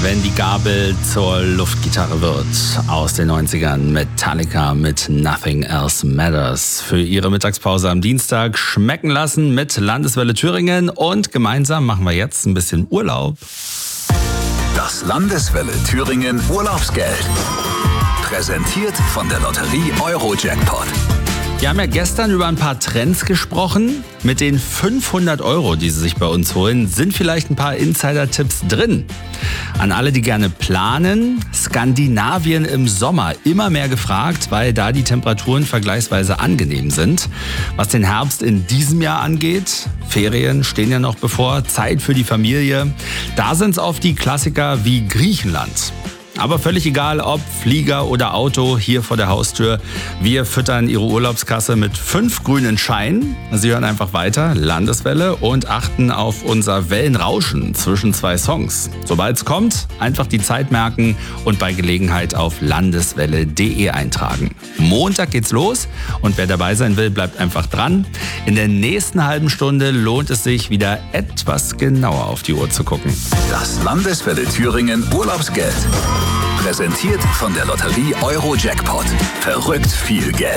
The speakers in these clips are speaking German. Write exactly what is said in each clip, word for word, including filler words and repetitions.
wenn die Gabel zur Luftgitarre wird. Aus den neunzigern Metallica mit Nothing Else Matters. Für ihre Mittagspause am Dienstag schmecken lassen mit Landeswelle Thüringen. Und gemeinsam machen wir jetzt ein bisschen Urlaub. Das Landeswelle Thüringen Urlaubsgeld. Präsentiert von der Lotterie Euro-Jackpot. Wir haben ja gestern über ein paar Trends gesprochen. Mit den fünfhundert Euro, die Sie sich bei uns holen, sind vielleicht ein paar Insider-Tipps drin. An alle, die gerne planen, Skandinavien im Sommer immer mehr gefragt, weil da die Temperaturen vergleichsweise angenehm sind. Was den Herbst in diesem Jahr angeht, Ferien stehen ja noch bevor, Zeit für die Familie. Da sind es oft die Klassiker wie Griechenland. Aber völlig egal, ob Flieger oder Auto, hier vor der Haustür. Wir füttern Ihre Urlaubskasse mit fünf grünen Scheinen. Sie hören einfach weiter, Landeswelle, und achten auf unser Wellenrauschen zwischen zwei Songs. Sobald es kommt, einfach die Zeit merken und bei Gelegenheit auf landeswelle punkt de eintragen. Montag geht's los und wer dabei sein will, bleibt einfach dran. In der nächsten halben Stunde lohnt es sich, wieder etwas genauer auf die Uhr zu gucken. Das Landeswelle Thüringen Urlaubsgeld. Präsentiert von der Lotterie Euro-Jackpot. Verrückt viel Geld.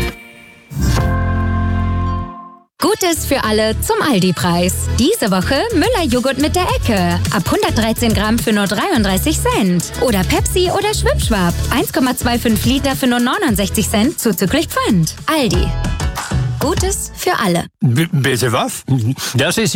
Gutes für alle zum Aldi-Preis. Diese Woche Müller-Joghurt mit der Ecke. Ab hundertdreizehn Gramm für nur dreiunddreißig Cent. Oder Pepsi oder Schwipschwap. eins Komma fünfundzwanzig Liter für nur neunundsechzig Cent zuzüglich Pfand. Aldi. Gutes für alle. B- bitte was? Das ist